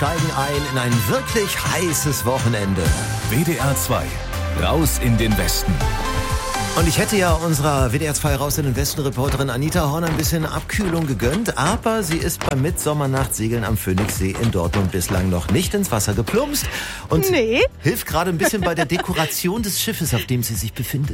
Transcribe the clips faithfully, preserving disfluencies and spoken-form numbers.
steigen ein in ein wirklich heißes Wochenende. W D R zwei, raus in den Westen. Und ich hätte ja unserer W D R zwei raus in den Westen-Reporterin Anita Horn ein bisschen Abkühlung gegönnt, aber sie ist beim Mitsommernachtssegeln am Phoenixsee in Dortmund bislang noch nicht ins Wasser geplumpst und nee. hilft gerade ein bisschen bei der Dekoration des Schiffes, auf dem sie sich befindet.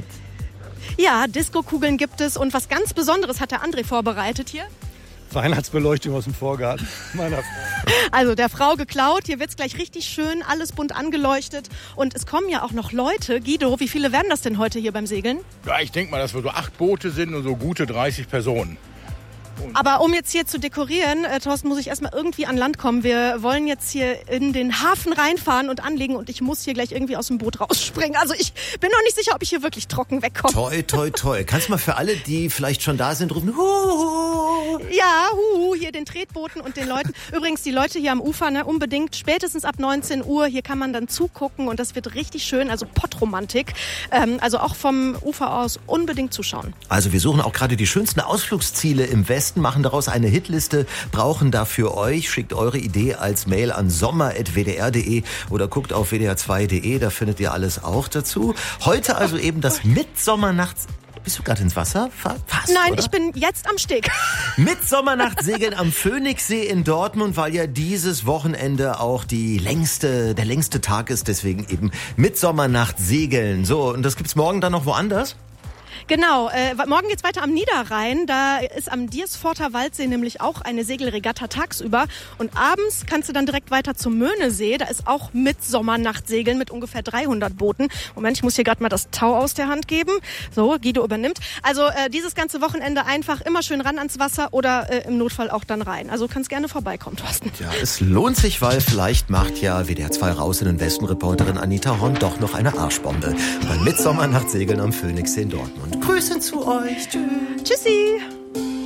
Ja, Disco-Kugeln gibt es und was ganz Besonderes hat der André vorbereitet hier. Weihnachtsbeleuchtung aus dem Vorgarten meiner Frau. Also der Frau geklaut, hier wird's gleich richtig schön, alles bunt angeleuchtet und es kommen ja auch noch Leute. Guido, wie viele werden das denn heute hier beim Segeln? Ja, ich denke mal, dass wir so acht Boote sind und so gute dreißig Personen. Aber um jetzt hier zu dekorieren, äh, Thorsten, muss ich erstmal irgendwie an Land kommen. Wir wollen jetzt hier in den Hafen reinfahren und anlegen und ich muss hier gleich irgendwie aus dem Boot rausspringen. Also ich bin noch nicht sicher, ob ich hier wirklich trocken wegkomme. Toi, toi, toi. Kannst du mal für alle, die vielleicht schon da sind, rufen, huhu. Ja, huhu, hier den Tretbooten und den Leuten. Übrigens, die Leute hier am Ufer, ne, unbedingt spätestens ab neunzehn Uhr. Hier kann man dann zugucken und das wird richtig schön, also Pottromantik. Ähm, also auch vom Ufer aus unbedingt zuschauen. Also wir suchen auch gerade die schönsten Ausflugsziele im Westen, machen daraus eine Hitliste, brauchen dafür euch. Schickt eure Idee als Mail an sommer at w d r punkt d e oder guckt auf w d r zwei punkt d e, da findet ihr alles auch dazu. Heute also eben das Mitsommernachts... Bist du gerade ins Wasser? Fast, Nein, oder? Ich bin jetzt am Steg. Mitsommernachtsegeln am Phoenixsee in Dortmund, weil ja dieses Wochenende auch die längste, der längste Tag ist. Deswegen eben Mitsommernachtsegeln. So, und das gibt's morgen dann noch woanders? Genau, äh, morgen geht's weiter am Niederrhein. Da ist am Diersforter Waldsee nämlich auch eine Segelregatta tagsüber. Und abends kannst du dann direkt weiter zum Möhnesee. Da ist auch Mitsommernachtsegeln mit ungefähr dreihundert Booten. Moment, ich muss hier gerade mal das Tau aus der Hand geben. So, Guido übernimmt. Also äh, dieses ganze Wochenende einfach immer schön ran ans Wasser oder äh, im Notfall auch dann rein. Also kannst gerne vorbeikommen, Thorsten. Ja, es lohnt sich, weil vielleicht macht ja W D R zwei raus in den Westen-Reporterin Anita Horn doch noch eine Arschbombe beim Mitsommernachtsegeln am Phoenixsee in Dortmund. Grüße zu euch. Tschüss. Tschüssi.